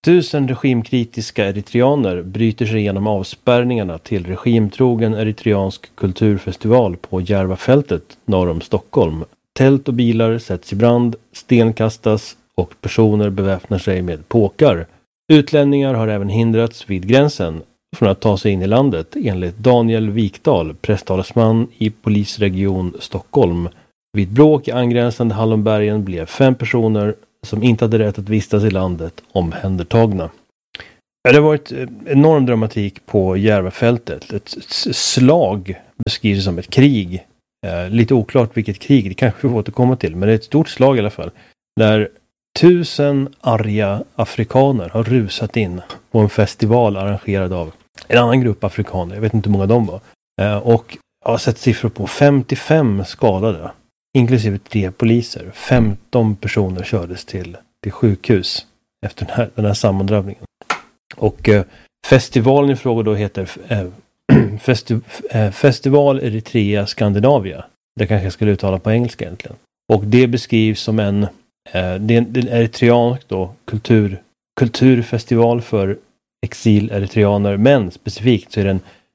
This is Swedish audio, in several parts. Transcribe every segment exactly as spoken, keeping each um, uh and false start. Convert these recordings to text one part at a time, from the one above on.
Tusen regimkritiska eritreaner bryter sig igenom avspärrningarna till regimtrogen eritreansk kulturfestival på Järvafältet norr om Stockholm. Tält och bilar sätts i brand, sten kastas och personer beväpnar sig med påkar. Utlänningar har även hindrats vid gränsen från att ta sig in i landet enligt Daniel Wikdahl, presstalesman i polisregion Stockholm. Vid bråk i angränsande Hallonbergen blev fem personer som inte hade rätt att vistas i landet omhändertagna. Det har varit enorm dramatik på Järvafältet. Ett slag beskrivs som ett krig. Eh, lite oklart vilket krig, det kanske vi får återkomma till, men det är ett stort slag i alla fall. Där tusen arga afrikaner har rusat in på en festival arrangerad av en annan grupp afrikaner. Jag vet inte hur många de var. Eh, och jag har sett siffror på femtiofem skadade. Inklusive tre poliser. femton personer kördes till, till sjukhus efter den här, den här sammandrabbningen. Och eh, festivalen i fråga då heter eh, festi- eh, Festival Eritrea Skandinavia. Det kanske jag skulle uttala på engelska egentligen. Och det beskrivs som en, eh, det är en, det är en eritreansk då, kultur, kulturfestival för exil-eritreaner. Men specifikt så är det en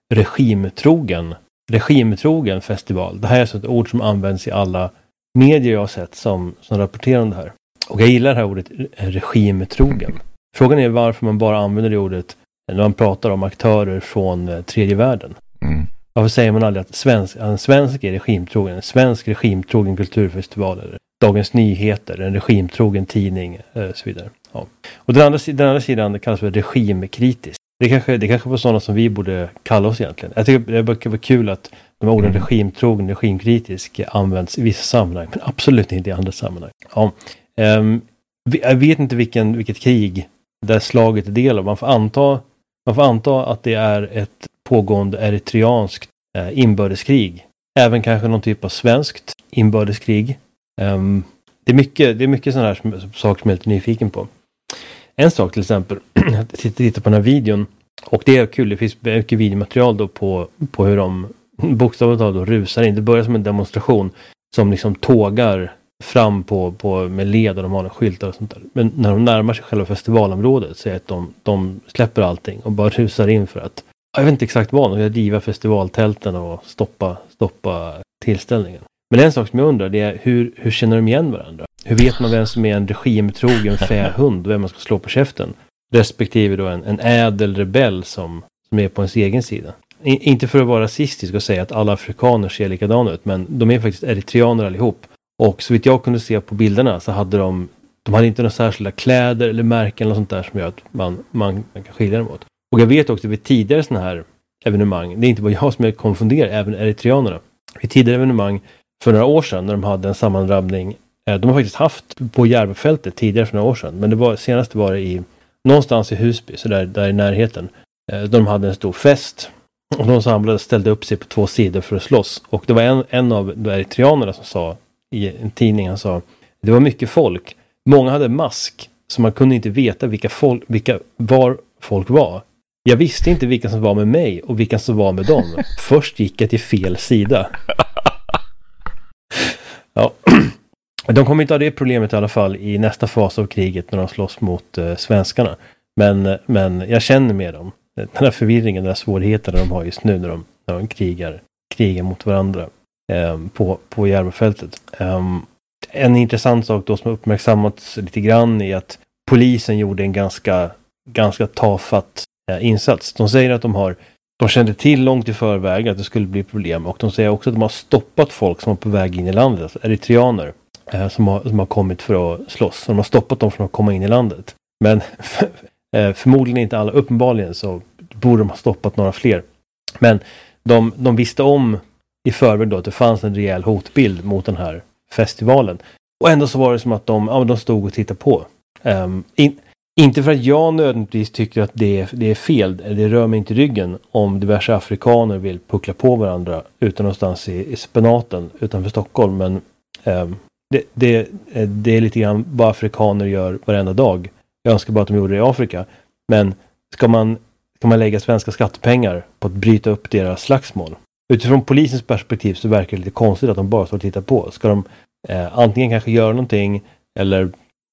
regimtrogen regimtrogen festival. Det här är alltså ett ord som används i alla medier jag har sett som, som rapporterar om det här. Och jag gillar det här ordet regimtrogen. Frågan är varför man bara använder det ordet när man pratar om aktörer från eh, tredje världen. Mm. Varför säger man aldrig att svensk, en svensk är regimtrogen, en svensk regimtrogen kulturfestival eller Dagens Nyheter, en regimtrogen tidning och så vidare. Ja. Och den andra, den andra sidan kallas för regimkritisk. Det kanske, det kanske var sådana som vi borde kalla oss egentligen. Jag tycker det brukar vara kul att de här orden regimtrogen, regimkritisk används i vissa sammanhang, men absolut inte i andra sammanhang. Ja. Um, jag vet inte vilken, vilket krig där slaget är del av. Man får anta, man får anta att det är ett pågående eritreanskt eh, inbördeskrig. Även kanske någon typ av svenskt inbördeskrig. Um, det är mycket, det är mycket sådana här saker som jag är lite nyfiken på. En sak till exempel, jag tittar på den här videon och det är kul, det finns mycket videomaterial då på, på hur de bokstavligt talat då rusar in. Det börjar som en demonstration som liksom tågar fram på, på med led och de har skyltar och sånt där. Men när de närmar sig själva festivalområdet så är det att de, de släpper allting och bara rusar in för att, jag vet inte exakt vad, de ska driva festivaltälten och stoppa, stoppa tillställningen. Men en sak som jag undrar det är hur, hur känner de igen varandra? Hur vet man vem som är en regimtrogen fähund och vem man ska slå på käften? Respektive då en, en ädel rebell som, som är på ens egen sida. I, inte för att vara rasistisk och säga att alla afrikaner ser likadana ut, men de är faktiskt eritreaner allihop. Och så vitt jag kunde se på bilderna så hade de, de hade inte några särskilda kläder eller märken eller sånt där som gör att man, man, man kan skilja dem åt. Och jag vet också vid tidigare sådana här evenemang, det är inte bara jag som är konfunderad, även eritreanerna. Vid tidigare evenemang för några år sedan när de hade en sammandrabbning. De har faktiskt haft på Järvafältet tidigare för några år sedan. Men det var, senast var det i någonstans i Husby, så där, där i närheten. De hade en stor fest. Och de samlade ställde upp sig på två sidor för att slåss. Och det var en, en av de eritreanerna som sa i en tidning, han sa det var mycket folk. Många hade mask. Så man kunde inte veta vilka, folk, vilka var folk var. Jag visste inte vilka som var med mig och vilka som var med dem. Först gick jag till fel sida. Ja. De kommer inte ha det problemet i alla fall i nästa fas av kriget när de slåss mot eh, svenskarna. Men, men jag känner med dem. Den här förvirringen, den här svårigheten de har just nu när de, när de krigar, krigar mot varandra eh, på, på Järvafältet. Um, en intressant sak då som har uppmärksammats lite grann är att polisen gjorde en ganska, ganska tafatt eh, insats. De säger att de har de kände till långt i förväg att det skulle bli problem. Och de säger också att de har stoppat folk som var på väg in i landet. Alltså eritreaner eh, som, har, som har kommit för att slåss. Så de har stoppat dem från att komma in i landet. Men eh, förmodligen inte alla. Uppenbarligen så borde de ha stoppat några fler. Men de, de visste om i förväg då att det fanns en rejäl hotbild mot den här festivalen. Och ändå så var det som att de, ja, de stod och tittade på. Um, in, Inte för att jag nödvändigtvis tycker att det är, det är fel, det rör mig inte i ryggen om diverse afrikaner vill puckla på varandra utan någonstans i, i spenaten utanför Stockholm. Men eh, det, det, det är lite grann vad afrikaner gör varenda dag. Jag önskar bara att de gjorde det i Afrika. Men ska man, ska man lägga svenska skattepengar på att bryta upp deras slagsmål? Utifrån polisens perspektiv så verkar det lite konstigt att de bara står och tittar på. Ska de eh, antingen kanske göra någonting eller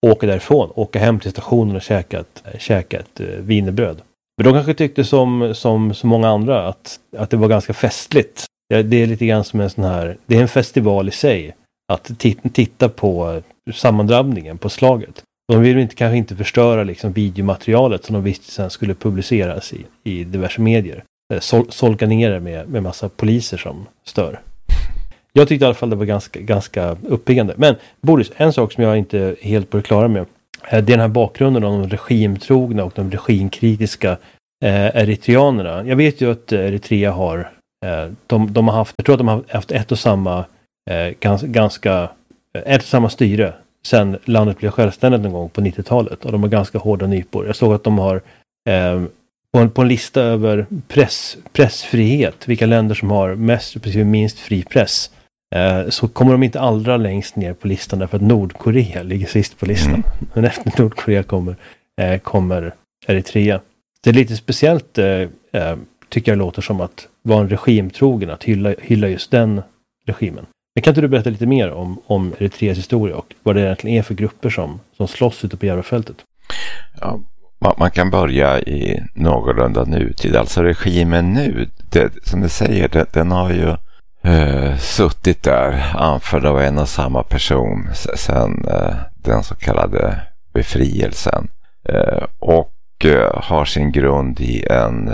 åka därifrån, åka hem till stationen och käka ett, käka ett uh, wienerbröd. Men de kanske tyckte som, som så många andra att, att det var ganska festligt. Det, det är lite grann som en sån här, det är en festival i sig att t- titta på sammandrabbningen, på slaget. De vill inte, kanske inte förstöra liksom videomaterialet som de visste sen skulle publiceras i, i diverse medier. Sol, solka ner det med, med massa poliser som stör. Jag tyckte i alla fall det var ganska, ganska uppiggande. Men Boris, en sak som jag inte är helt på det klara med. Det är den här bakgrunden om de regimtrogna och de regimkritiska eh, eritreanerna. Jag vet ju att Eritrea har, eh, de, de har haft, jag tror att de har haft ett och samma, eh, gans, ganska, ett och samma styre sen landet blev självständigt någon gång på nittiotalet. Och de har ganska hårda nypor. Jag såg att de har eh, på, en, på en lista över press, pressfrihet, vilka länder som har mest respektive minst fri press. Eh, så kommer de inte allra längst ner på listan därför att Nordkorea ligger sist på listan. Mm. Men efter Nordkorea kommer, eh, kommer Eritrea. Det är lite speciellt eh, eh, tycker jag låter som att vara en regimtrogen, att hylla, hylla just den regimen. Men kan inte du berätta lite mer om, om Eritreas historia och vad det egentligen är för grupper som, som slåss ute på Järvafältet? Ja, man, man kan börja i någorlunda nutid. Alltså regimen nu, det, som du säger, det, den har ju Uh, suttit där anförd av en och samma person sedan uh, den så kallade befrielsen uh, och uh, har sin grund i en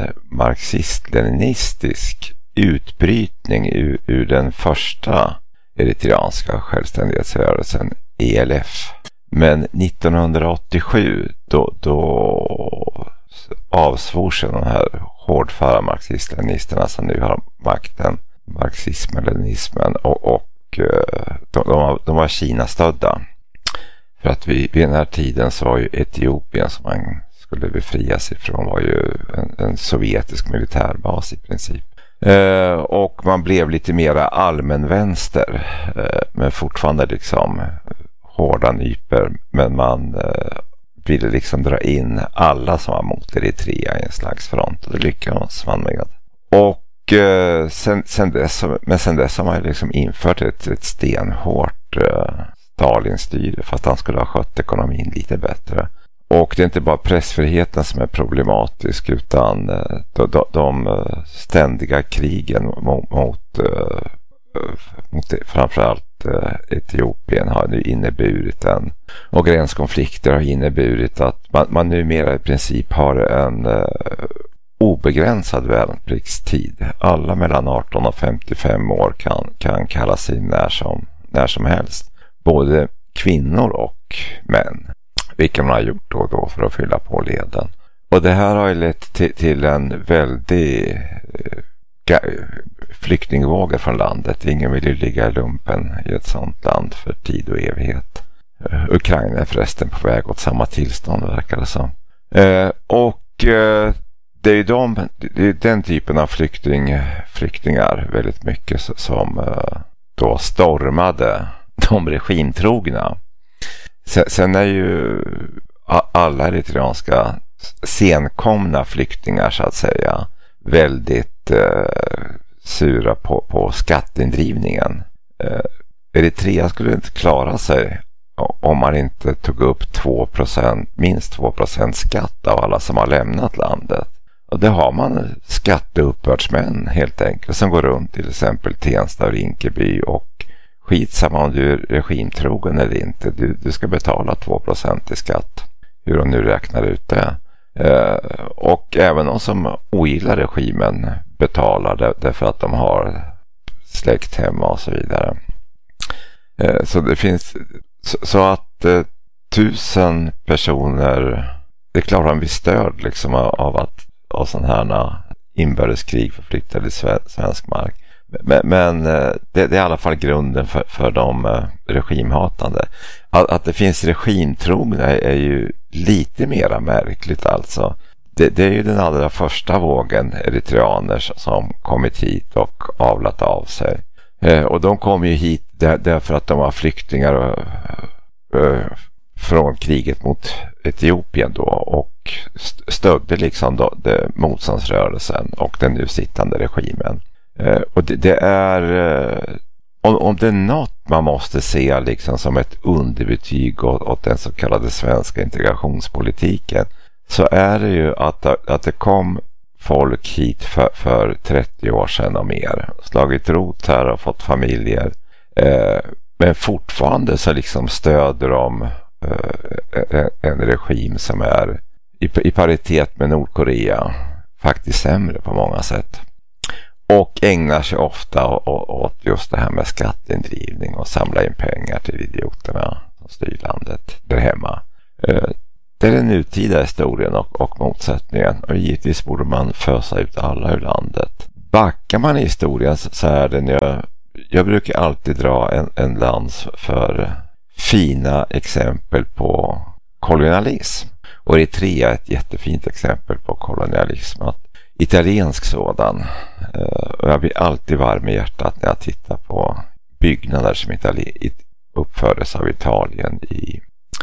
marxist-leninistisk utbrytning ur, ur den första eritreanska självständighetsrörelsen E L F. Men nittonhundraåttiosju då, då avsvor sig de här hårdföra marxist-leninisterna som nu har makten, marxismen, leninismen och, och de, de, var, de var Kina-stödda. För att vi, vid den här tiden så var ju Etiopien som man skulle befrias ifrån var ju en, en sovjetisk militärbas i princip. Eh, och man blev lite mera allmänvänster eh, men fortfarande liksom hårda nyper, men man eh, ville liksom dra in alla som var mot Eritrea i en slags front och det lyckades man med. Och Sen, sen dess, men sen dess har man liksom infört ett, ett stenhårt uh, Stalin-styre för att han skulle ha skött ekonomin lite bättre. Och det är inte bara pressfriheten som är problematisk utan uh, de, de, de ständiga krigen mot, mot, uh, mot framförallt uh, Etiopien har nu inneburit en, och gränskonflikter har inneburit att man, man numera i princip har en uh, obegränsad värnpliktstid. Alla mellan arton och femtiofem år kan, kan kallas in när som, när som helst. Både kvinnor och män. Vilket man har gjort då och då för att fylla på leden. Och det här har ju lett till, till en väldig eh, flyktingvåg från landet. Ingen vill ju ligga i lumpen i ett sånt land för tid och evighet. Uh, Ukraina är förresten på väg åt samma tillstånd verkar det som. Uh, och uh, Det är ju de, det är den typen av flykting, flyktingar väldigt mycket som då stormade de regimtrogna. Sen är ju alla eritreanska senkomna flyktingar så att säga väldigt eh, sura på, på skatteindrivningen. Eh, Eritrea skulle inte klara sig om man inte tog upp två procent, minst två procent skatt av alla som har lämnat landet. Och det har man skatteuppbördsmän helt enkelt som går runt till exempel Tensta och Rinkeby och skitsamma om du är regimtrogen eller inte. Du, du ska betala två procent i skatt. Hur de nu räknar ut det. Eh, och även de som ogillar regimen betalar det därför att de har släkt hemma och så vidare. Eh, så det finns så, så att eh, tusen personer, det klarar en viss stöd liksom av, av att av sådana här inbördeskrig förflyttade i svensk mark. Men, men det, det är i alla fall grunden för, för de regimhatande. Att, att det finns regimtrogna är ju lite mera märkligt alltså. Det, det är ju den allra första vågen eritreaner som kommit hit och avlat av sig. Eh, och de kom ju hit där, därför att de var flyktingar och, eh, från kriget mot Etiopien då och stödde liksom då, det, motståndsrörelsen och den nu sittande regimen. Eh, och det, det är eh, om, om det är något man måste se liksom som ett underbetyg åt, åt den så kallade svenska integrationspolitiken, så är det ju att, att det kom folk hit för, för trettio år sedan och mer. Slagit rot här och fått familjer. Eh, men fortfarande så liksom stöder de eh, en, en regim som är i, i paritet med Nordkorea. Faktiskt sämre på många sätt. Och ägnar sig ofta åt just det här med skatteindrivning och samla in pengar till idioterna som styr landet där hemma. Det är den nutida historien och, och motsättningen. Och givetvis borde man fösa ut alla ur landet. Backar man i historien så är den ju... Jag brukar alltid dra en, en lans för fina exempel på kolonialism. Och Eritrea är ett jättefint exempel på kolonialism. Att italiensk sådan. Och jag blir alltid varm i hjärtat när jag tittar på byggnader som Itali- uppfördes av Italien i,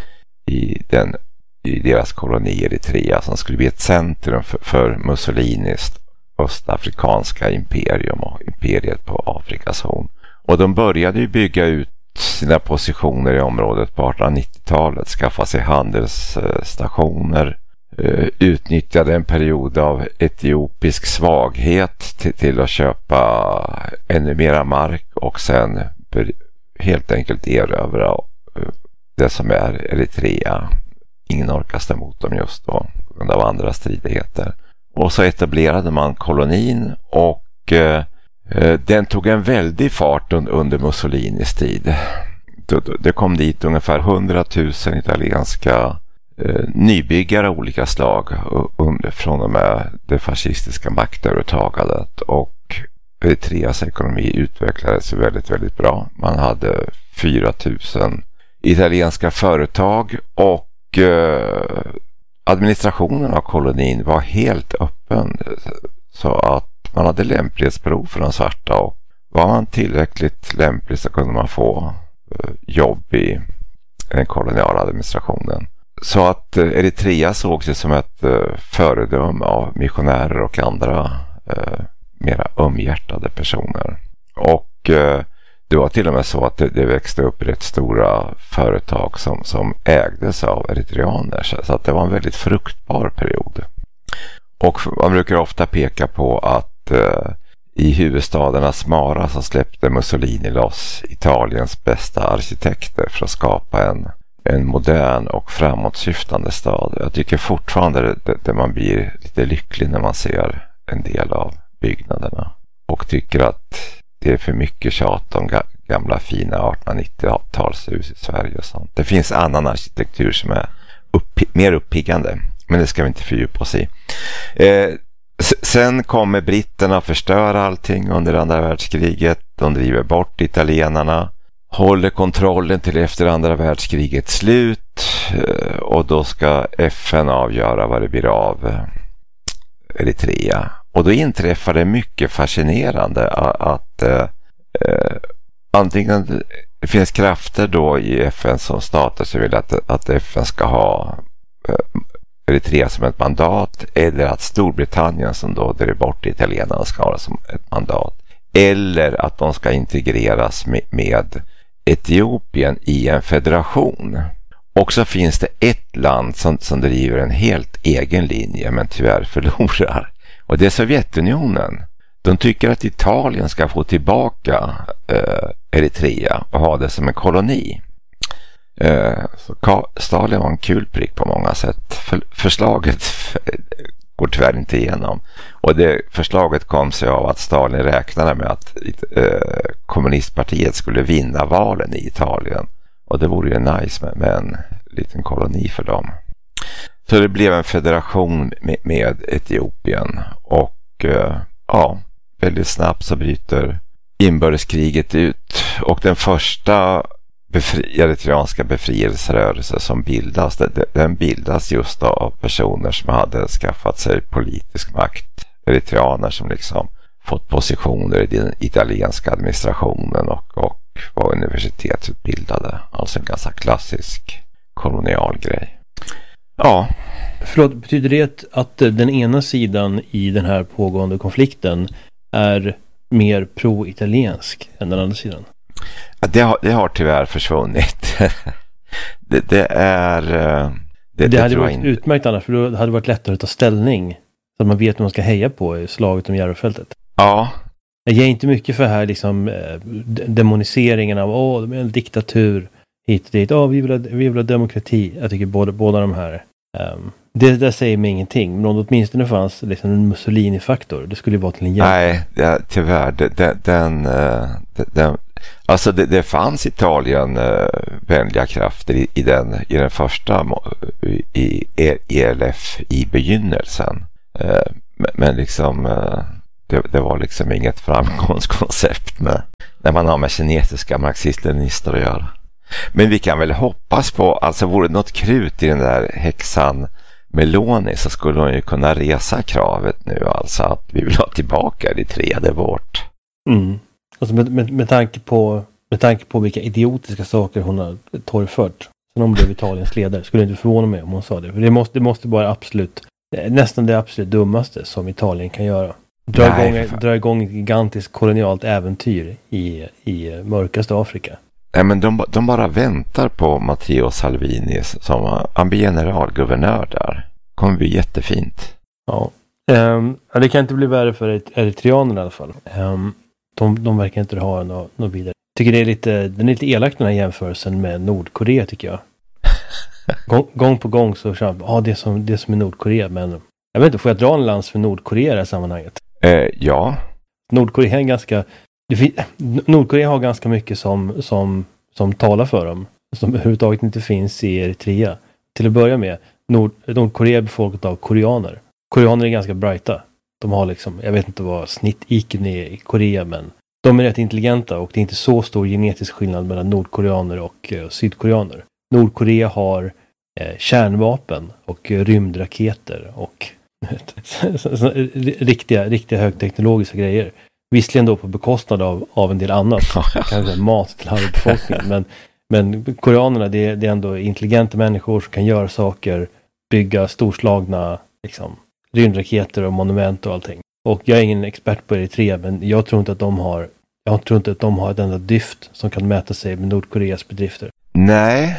i, den, i deras koloni Eritrea, som skulle bli ett centrum för, för Mussolinis östafrikanska imperium och imperiet på Afrikas horn. Och de började ju bygga ut sina positioner i området på artonhundranittiotalet, skaffa sig handelsstationer, utnyttjade en period av etiopisk svaghet till, till att köpa ännu mera mark och sen helt enkelt erövra det som är Eritrea. Ingen orkar stå emot dem just då på grund av andra stridigheter. Och så etablerade man kolonin och eh, den tog en väldig fart un- under Mussolinis tid. Det kom dit ungefär hundratusen italienska eh, nybyggare av olika slag under, från och med det fascistiska maktövertagandet, och Eritreas ekonomi utvecklades väldigt, väldigt bra. Man hade fyra tusen italienska företag och eh, administrationen av kolonin var helt öppen, så att man hade lämplighetsprov för de svarta, och var man tillräckligt lämplig så kunde man få eh, jobb i den koloniala administrationen. Så att eh, Eritrea såg sig som ett eh, föredöme av missionärer och andra eh, mera umhjärtade personer. Och eh, det var till och med så att det, det växte upp rätt stora företag som, som ägdes av eritreaner, så, så att det var en väldigt fruktbar period. Och man brukar ofta peka på att eh, i huvudstaden Asmara så släppte Mussolini loss Italiens bästa arkitekter för att skapa en, en modern och framåtsyftande stad. Jag tycker fortfarande det, det man blir lite lycklig när man ser en del av byggnaderna, och tycker att det är för mycket tjat om ga- gamla fina artonhundranittiotalshus i Sverige och sånt. Det finns annan arkitektur som är upp, mer uppiggande, men det ska vi inte fördjupa oss i. Eh, s- sen kommer britterna förstöra allting under andra världskriget. De driver bort italienarna, håller kontrollen till efter andra världskrigets slut, eh, och då ska F N avgöra vad det blir av eh, Eritrea. Och då inträffar det mycket fascinerande att, att eh, antingen det finns krafter då i F N som stater som vill att, att F N ska ha eh, Eritrea som ett mandat, eller att Storbritannien som då driver bort italienarna ska ha det som ett mandat, eller att de ska integreras med, med Etiopien i en federation. Och så finns det ett land som, som driver en helt egen linje men tyvärr förlorar. Och det är Sovjetunionen. De tycker att Italien ska få tillbaka eh, Eritrea och ha det som en koloni. Eh, så Stalin var en kul prick på många sätt. För, förslaget går tyvärr inte igenom. Och det förslaget kom sig av att Stalin räknade med att eh, kommunistpartiet skulle vinna valen i Italien. Och det vore ju nice med, med en liten koloni för dem. Så det blev en federation med, med Etiopien, och eh, ja, väldigt snabbt så bryter inbördeskriget ut, och den första befri- eritreanska befrielserörelse som bildas, det, den bildas just av personer som hade skaffat sig politisk makt, eritreaner som liksom fått positioner i den italienska administrationen och, och var universitetsutbildade, alltså en ganska klassisk kolonial grej. Ja. Förlåt, betyder det att den ena sidan i den här pågående konflikten är mer pro-italiensk än den andra sidan? Det har, det har tyvärr försvunnit. det, det är... Det, det, det hade varit inte. utmärkt annars, för då hade det varit lättare att ta ställning. Så att man vet hur man ska heja på i slaget om Järvafältet. Ja. Jag ger inte mycket för här liksom demoniseringen av åh, de är en diktatur hit och dit. Åh, vi vill ha, vi vill ha demokrati. Jag tycker båda, båda de här um, det där säger mig ingenting. Men om det åtminstone fanns liksom en Mussolini-faktor, det skulle vara till en hjälp. Nej, det, tyvärr. Det, det, den, det, den, alltså det, det fanns Italien uh, vänliga krafter i, i, den, i den första i E L F i begynnelsen. Uh, men, men liksom uh, det, det var liksom inget framgångskoncept med, när man har med kinesiska marxister-lenister att göra. Men vi kan väl hoppas på, alltså vore det något krut i den där häxan Meloni, så skulle hon ju kunna resa kravet nu, alltså att vi vill ha tillbaka det tredje vårt. Mm. Alltså med, med, med, tanke på, med tanke på vilka idiotiska saker hon har torgfört sen hon blev Italiens ledare, skulle inte förvåna mig om hon sa det. För det måste, det måste vara absolut, nästan det absolut dummaste som Italien kan göra. Dra, Nej, igång, dra igång ett gigantiskt kolonialt äventyr i, i mörkaste Afrika. Nej, men de, de bara väntar på Matteo Salvini som han blir generalguvernör där. Kommer bli jättefint. Ja. Um, det kan inte bli värre för eritreanerna i alla fall. Um, de, de verkar inte ha något, något vidare. Jag tycker det är lite, den är lite elak den här jämförelsen med Nordkorea, tycker jag. gång, gång på gång så kör ja, det som det som är Nordkorea, men jag vet inte, får jag dra en lans för Nordkorea i det här sammanhanget? Eh, ja. Nordkorea är ganska Nordkorea har ganska mycket som, som, som talar för dem, som överhuvudtaget inte finns i Eritrea. Till att börja med, Nord, Nordkorea är befolkat av koreaner. Koreaner är ganska brighta. De har liksom, jag vet inte vad snitt-I Q är i Korea, men de är rätt intelligenta och det är inte så stor genetisk skillnad mellan nordkoreaner och uh, sydkoreaner. Nordkorea har eh, kärnvapen och uh, rymdraketer och så, så, riktiga, riktiga högteknologiska grejer. Visserligen då på bekostnad av, av en del annat. Kanske mat till halva befolkningen. Men, men koreanerna, det är, det är ändå intelligenta människor som kan göra saker. Bygga storslagna liksom, rymdraketer och monument och allting. Och jag är ingen expert på Eritrea, men jag tror inte att de har jag tror inte att de har ett enda dyft som kan mäta sig med Nordkoreas bedrifter. Nej,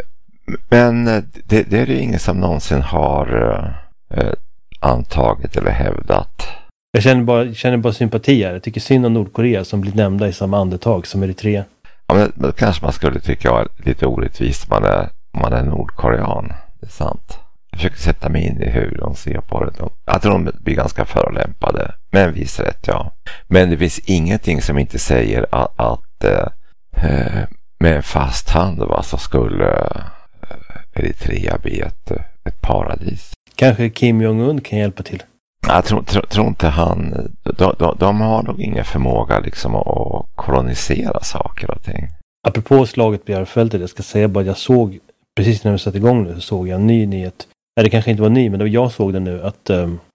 men det, det är det ingen som någonsin har eh, antagit eller hävdat. Jag känner bara, känner bara sympati här. Jag tycker synd om Nordkorea som blir nämnda i samma andetag som Eritrea. Ja, men, men kanske man skulle tycka var lite orättvist om man är, man är nordkorean. Det är sant. Jag försöker sätta mig in i hur de ser på det. Jag tror de blir ganska förolämpade. Med en viss rätt, ja. Men det finns ingenting som inte säger att, att äh, med en fast hand va, så skulle äh, Eritrea bli ett, ett paradis. Kanske Kim Jong-Un kan hjälpa till. Jag tror, tror, tror inte han... De, de, de har nog ingen förmåga liksom att kolonisera saker och ting. Apropå slaget på Järvafältet, jag ska säga bara att jag såg, precis när vi satt igång nu, så såg jag en ny nyhet. Nej, det kanske inte var ny, men det var jag såg det nu, att,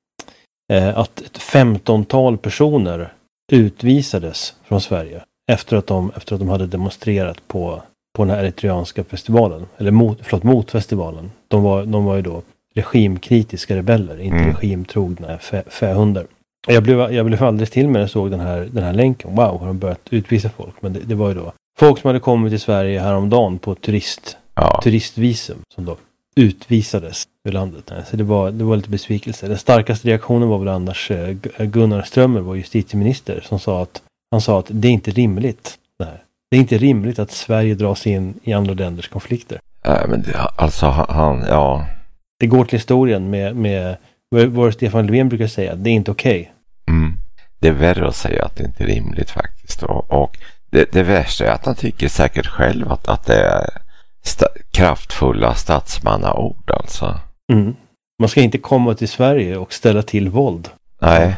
äh, att ett femtontal personer utvisades från Sverige efter att de, efter att de hade demonstrerat på, på den här eritreanska festivalen. Eller mot, förlåt, mot festivalen. De var, de var ju då regimkritiska rebeller, inte mm. regimtrogna fä, fähundar. Jag blev, jag blev alldeles till med när jag såg den här, den här länken. Wow, har de börjat utvisa folk? Men det, det var ju då folk som hade kommit till Sverige häromdagen på turist, ja. turistvisum som då utvisades ur landet. Så det var, det var lite besvikelse. Den starkaste reaktionen var väl annars Gunnar Strömmer, vår justitieminister, som sa att han sa att det är inte rimligt det här. Det är inte rimligt att Sverige dras in i andra länders konflikter. Äh, men det, alltså han, ja... Det går till historien med, med vad Stefan Löfven brukar säga. Det är inte okej. Okay. Mm. Det är värre att säga att det inte är rimligt faktiskt. Och, och det, det värsta är att han tycker säkert själv att, att det är sta- kraftfulla statsmannaord alltså. Mm. Man ska inte komma till Sverige och ställa till våld. Nej.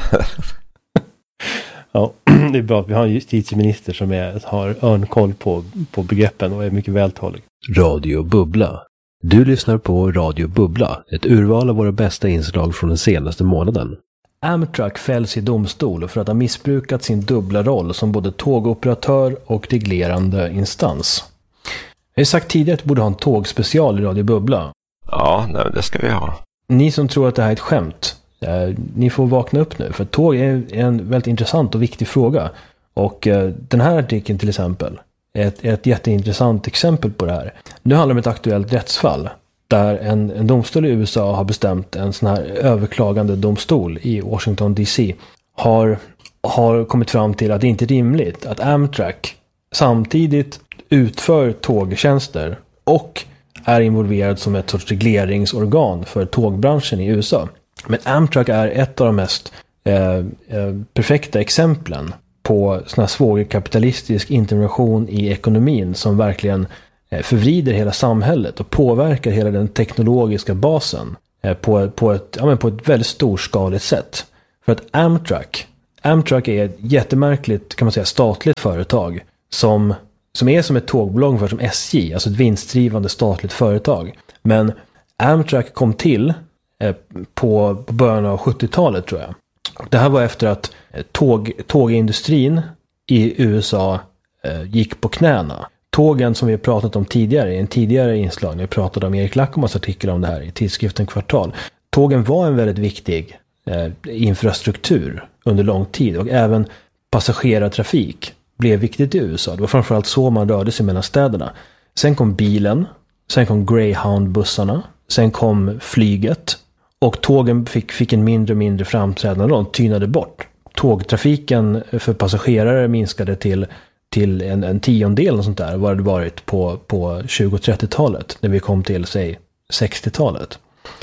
Ja, det är bra att vi har en justitieminister som är, har örnkoll på, på begreppen och är mycket vältalig. Radio Bubbla. Du lyssnar på Radio Bubbla, ett urval av våra bästa inslag från den senaste månaden. Amtrak fälls i domstol för att ha missbrukat sin dubbla roll som både tågoperatör och reglerande instans. Jag har sagt tidigare att vi borde ha en tågspecial i Radio Bubbla. Ja, nej, det ska vi ha. Ni som tror att det här är ett skämt, ni får vakna upp nu, för tåg är en väldigt intressant och viktig fråga. Och eh, den här artikeln till exempel är ett, är ett jätteintressant exempel på det här. Nu handlar det om ett aktuellt rättsfall där en, en domstol i U S A har bestämt, en sån här överklagande domstol i Washington D C har, har kommit fram till att det inte är rimligt att Amtrak samtidigt utför tågtjänster och är involverad som ett sorts regleringsorgan för tågbranschen i U S A. Men Amtrak är ett av de mest eh, eh, perfekta exemplen på sån här svågerkapitalistisk intervention i ekonomin som verkligen eh, förvrider hela samhället och påverkar hela den teknologiska basen eh, på, på, ett, ja, men på ett väldigt storskaligt sätt. För att Amtrak, Amtrak är ett jättemärkligt, kan man säga, statligt företag som som är som ett tågbolag för som S J, alltså ett vinstdrivande statligt företag. Men Amtrak kom till eh, på början av sjuttiotalet tror jag. Det här var efter att eh, tåg, tågindustrin i U S A eh, gick på knäna. Tågen som vi har pratat om tidigare, i en tidigare inslag, när vi pratade om Erik Lackomas artikel om det här i tidskriften Kvartal. Tågen var en väldigt viktig eh, infrastruktur under lång tid och även passagerartrafik blev viktigt i U S A. Det var framförallt så man rörde sig mellan städerna. Sen kom bilen, sen kom Greyhound-bussarna, sen kom flyget och tågen fick, fick en mindre och mindre framträdande roll, tynade bort. Tågtrafiken för passagerare minskade till, till en, en tiondel och sånt där, vad det varit på, på tjugo- och trettiotalet när vi kom till, säg, sextiotalet.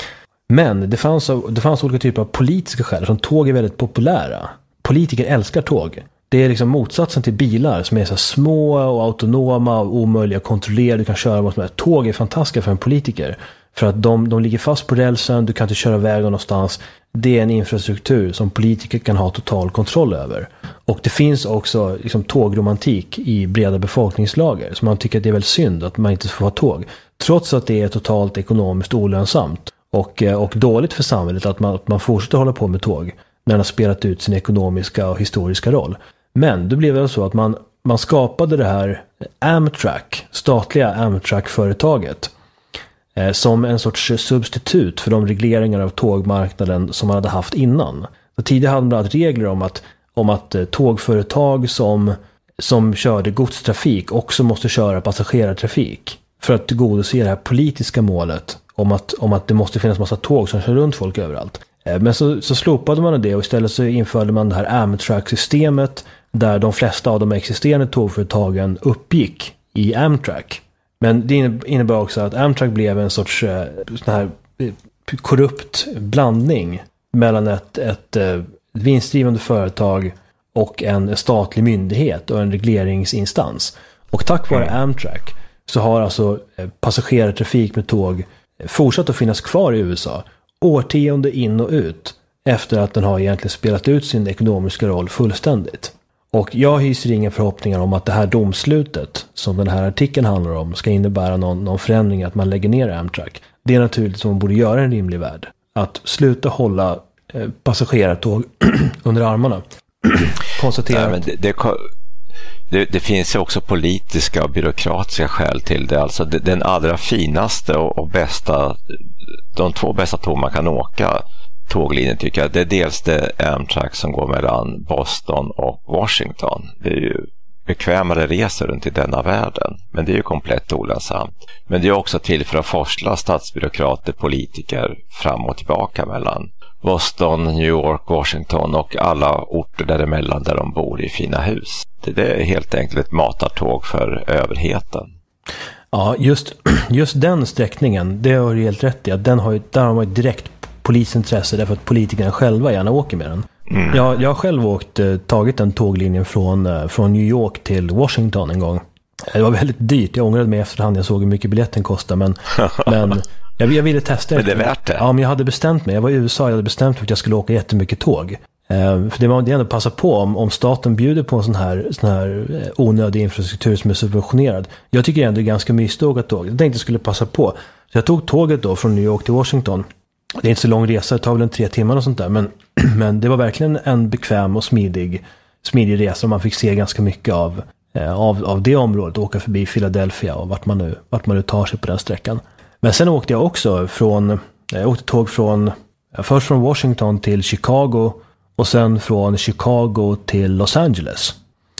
Men det fanns, det fanns olika typer av politiska skäl som tåg är väldigt populära. Politiker älskar tåg. Det är liksom motsatsen till bilar som är så små och autonoma och omöjliga att kontrollera. Du kan köra vad som helst. Tåg är fantastiska för en politiker. För att de, de ligger fast på rälsen, du kan inte köra vägen någonstans. Det är en infrastruktur som politiker kan ha total kontroll över. Och det finns också liksom tågromantik i breda befolkningslager. Så man tycker att det är väl synd att man inte får ha tåg. Trots att det är totalt ekonomiskt olönsamt. Och, och dåligt för samhället att man, att man fortsätter hålla på med tåg när den har spelat ut sin ekonomiska och historiska roll. Men det blev väl så att man, man skapade det här Amtrak, statliga Amtrak-företaget, eh, som en sorts substitut för de regleringar av tågmarknaden som man hade haft innan. Så tidigare hade man haft regler om att, om att eh, tågföretag som, som körde godstrafik också måste köra passagerartrafik för att tillgodose det här politiska målet om att, om att det måste finnas massa tåg som kör runt folk överallt. Eh, men så, så slopade man det och istället så införde man det här Amtrak-systemet där de flesta av de existerande tågföretagen uppgick i Amtrak. Men det innebar också att Amtrak blev en sorts eh, sån här korrupt blandning mellan ett, ett, ett vinstdrivande företag och en statlig myndighet och en regleringsinstans. Och tack vare Amtrak så har alltså passagerartrafik med tåg fortsatt att finnas kvar i U S A årtionde in och ut efter att den har egentligen spelat ut sin ekonomiska roll fullständigt. Och jag hyser inga förhoppningar om att det här domslutet som den här artikeln handlar om ska innebära någon, någon förändring att man lägger ner Amtrak. Det är naturligt som man borde göra en rimlig värld. Att sluta hålla eh, passagerartåg under armarna. Konstatera. Nej, men det, det, det, det finns ju också politiska och byråkratiska skäl till det. Alltså det, den allra finaste och, och bästa, de två bästa tåg man kan åka tåglinjen tycker jag, det är dels det Amtrak som går mellan Boston och Washington. Det är ju bekvämare resor runt i denna världen, men det är ju komplett olönsamt. Men det är också till för att forsla statsbyråkrater, politiker fram och tillbaka mellan Boston, New York, Washington och alla orter däremellan där de bor i fina hus. Det är helt enkelt ett matartåg för överheten. Ja, just, just den sträckningen, det har du helt rätt i, att den har ju, där har man ju direkt polisintresse därför att politikerna själva gärna åker med den. Mm. Jag, jag har själv åkt, tagit den tåglinjen från, från New York till Washington en gång. Det var väldigt dyrt, jag ångrade mig efterhand, jag såg hur mycket biljetten kostade, men, men jag, jag ville testa. Men det är värt det. Ja, men jag hade bestämt mig, jag var i U S A, jag hade bestämt mig att jag skulle åka jättemycket tåg. Eh, för det var det ändå passa på om, om staten bjuder på en sån här, sån här onödig infrastruktur som är subventionerad. Jag tycker ändå det är ganska mysigt att åka tåg. Jag tänkte att jag skulle passa på. Så jag tog tåget då från New York till Washington. Det är inte så lång resa, det tar väl en tre timmar och sånt där. Men, men det var verkligen en bekväm och smidig, smidig resa. Och man fick se ganska mycket av, eh, av, av det området. Åka förbi Philadelphia och vart man, nu, vart man nu tar sig på den sträckan. Men sen åkte jag också från, jag åkte tåg från, först från Washington till Chicago. Och sen från Chicago till Los Angeles.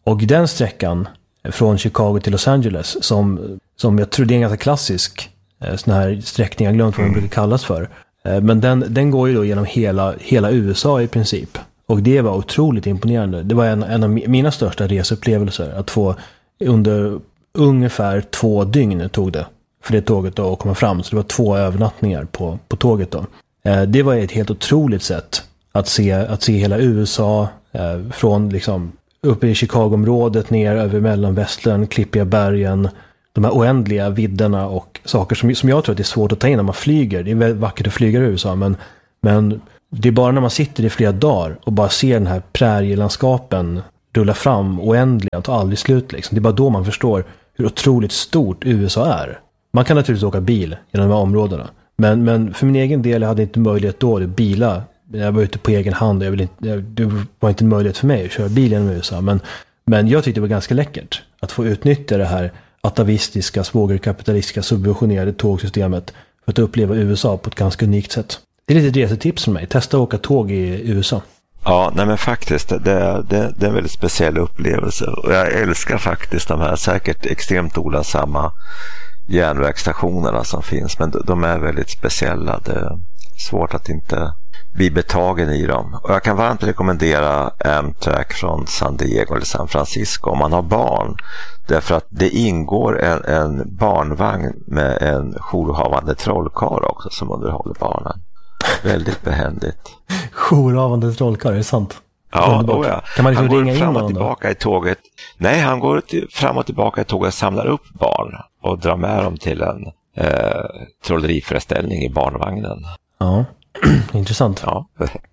Och den sträckan från Chicago till Los Angeles som, som jag tror det är en ganska klassisk eh, sån här sträckning, jag glömt vad den brukar kallas för. Eh, men den, den går ju då genom hela, hela U S A i princip. Och det var otroligt imponerande. Det var en, en av mina största reseupplevelser att få under ungefär två dygn tog det för det tåget då att komma fram. Så det var två övernattningar på, på tåget då. Eh, det var ett helt otroligt sätt att se, att se hela U S A eh, från liksom uppe i Chicago-området ner över mellanvästern, klippiga bergen, de här oändliga vidderna och saker som, som jag tror att det är svårt att ta in när man flyger. Det är väldigt vackert att flyga i U S A, men, men det är bara när man sitter i flera dagar och bara ser den här prärielandskapen rulla fram oändliga och ta aldrig slut liksom. Det är bara då man förstår hur otroligt stort U S A är. Man kan naturligtvis åka bil i de här områdena, men, men för min egen del jag hade inte möjlighet då att bila. Jag var ute på egen hand och jag ville inte, det var inte en möjlighet för mig att köra bil genom U S A. Men, men jag tyckte det var ganska läckert att få utnyttja det här atavistiska, svågerkapitalistiska, subventionerade tågsystemet för att uppleva U S A på ett ganska unikt sätt. Det är lite ett resetips för mig. Testa att åka tåg i U S A. Ja, nej men faktiskt, det, det, det är en väldigt speciell upplevelse. Och jag älskar faktiskt de här säkert extremt olönsamma järnvägsstationerna som finns. Men de är väldigt speciella. Det är svårt att inte bli betagen i dem. Och jag kan varmt rekommendera Amtrak från San Diego eller San Francisco om man har barn. Därför att det ingår en, en barnvagn med en jourhavande trollkarl också som underhåller barnen. Väldigt behändigt. Jourhavande trollkarl, är det sant? Ja, oh ja. Kan man liksom han ringa går fram in och tillbaka i tåget. Nej, han går till, fram och tillbaka i tåget och samlar upp barn och drar med dem till en eh, trolleriföreställning i barnvagnen. Ja, intressant. Ja.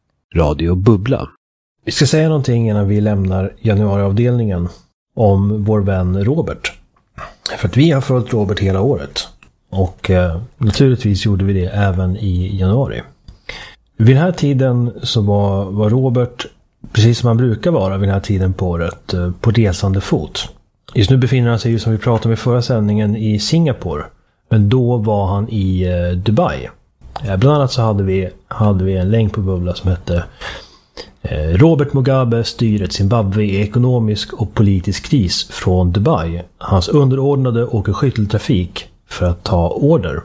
Radio Bubbla. Vi ska säga någonting innan vi lämnar januariavdelningen om vår vän Robert. För att vi har följt Robert hela året. Och eh, naturligtvis gjorde vi det även i januari. Vid den här tiden så var, var Robert, precis som han brukar vara vid den här tiden på året, eh, på resande fot. Just nu befinner han sig ju, som vi pratade om i förra sändningen, i Singapore. Men då var han i eh, Dubai. Eh, bland annat så hade vi, hade vi en länk på Bubbla som hette eh, Robert Mugabe styr ett Zimbabwe i ekonomisk och politisk kris från Dubai. Hans underordnade åker skytteltrafik för att ta order.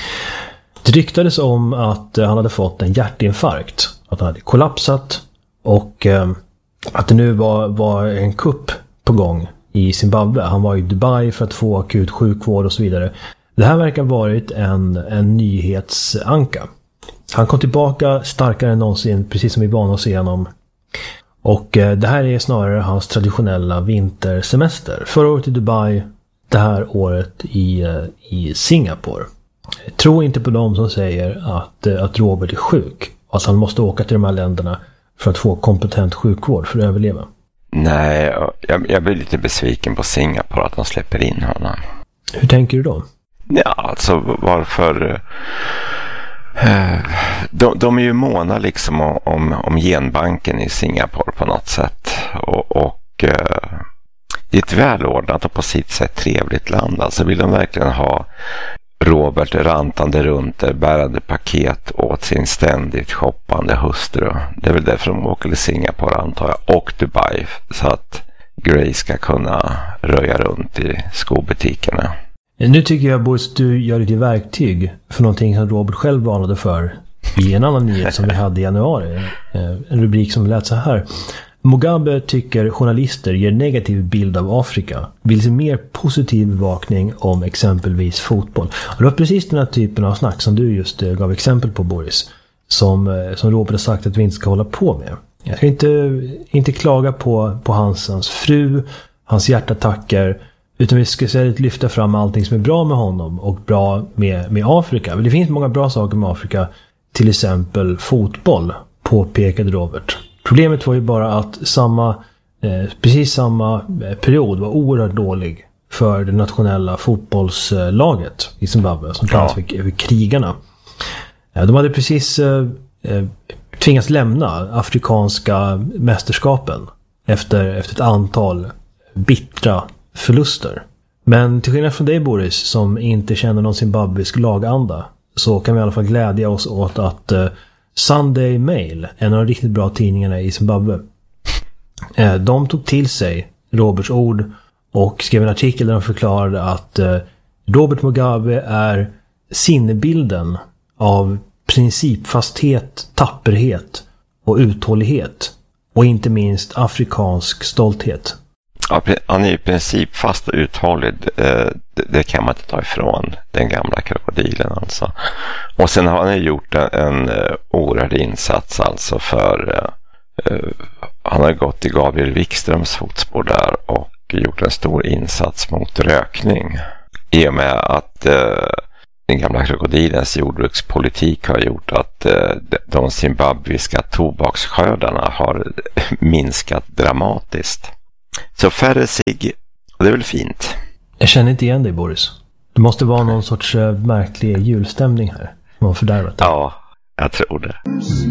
Det ryktades om att han hade fått en hjärtinfarkt. Att han hade kollapsat. Och eh, att det nu var, var en kupp på gång i Zimbabwe. Han var i Dubai för att få akut sjukvård och så vidare. Det här verkar ha varit en, en nyhetsanka. Han kom tillbaka starkare än någonsin, precis som vi var oss igenom. Och eh, det här är snarare hans traditionella vintersemester. Förra året i Dubai, det här året i, i Singapore. Tro inte på dem som säger att, att Robert är sjuk. Alltså han måste åka till de här länderna för att få kompetent sjukvård för att överleva. Nej, jag, jag blir lite besviken på Singapore att de släpper in honom. Hur tänker du då? Ja, alltså varför... Eh, de, de är ju måna liksom om, om genbanken i Singapore på något sätt. Och... och eh, det är ett välordnat och på sitt sätt trevligt land. Alltså vill de verkligen ha Robert rantande runt där, bärande paket åt sin ständigt shoppande hustru. Det är väl därför de åker till Singapore antar jag, och Dubai, så att Gray ska kunna röja runt i skobutikerna. Nu tycker jag Boris, du gör lite verktyg för någonting som Robert själv varnade för i en annan nyhet som vi hade i januari. En rubrik som lät så här: Mugabe tycker journalister ger negativ bild av Afrika. Vill se mer positiv bevakning om exempelvis fotboll. Och det var precis den här typen av snack som du just gav exempel på, Boris. Som, som Robert har sagt att vi inte ska hålla på med. Jag ska inte, inte klaga på, på hans, hans fru, hans hjärtattacker. Utan vi ska istället lyfta fram allting som är bra med honom och bra med, med Afrika. Men det finns många bra saker med Afrika. Till exempel fotboll, påpekade Robert. Problemet var ju bara att samma, eh, precis samma period var oerhört dålig för det nationella fotbollslaget i Zimbabwe som kallas ja. för, för krigarna. Ja, de hade precis eh, tvingats lämna afrikanska mästerskapen efter, efter ett antal bittra förluster. Men till skillnad från dig, Boris, som inte känner någon zimbabwisk laganda, så kan vi i alla fall glädja oss åt att eh, Sunday Mail, en av de riktigt bra tidningarna i Zimbabwe, eh, de tog till sig Roberts ord och skrev en artikel där de förklarade att eh, Robert Mugabe är sinnebilden av principfasthet, tapperhet och uthållighet och inte minst afrikansk stolthet. Ja, han är i princip fast och uthållig. Det, det kan man inte ta ifrån den gamla krokodilen alltså. Och sen har han gjort en, en oerhörd insats alltså för uh, han har gått i Gabriel Wikströms fotspår där och gjort en stor insats mot rökning. I och med att uh, den gamla krokodilens jordbrukspolitik har gjort att uh, de zimbabwiska tobaksskördarna har minskat dramatiskt. Så färre sig, och det är väl fint. Jag känner inte igen dig, Boris. Det måste vara någon sorts märklig julstämning här. Man fördärvat. Ja, jag tror det.